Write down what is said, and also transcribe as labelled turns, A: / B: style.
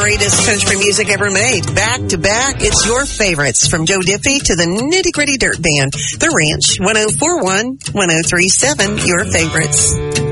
A: greatest country music ever made. Back to back, it's your favorites. From Joe Diffie to the Nitty Gritty Dirt Band. The Ranch, 1041, 1037, your favorites.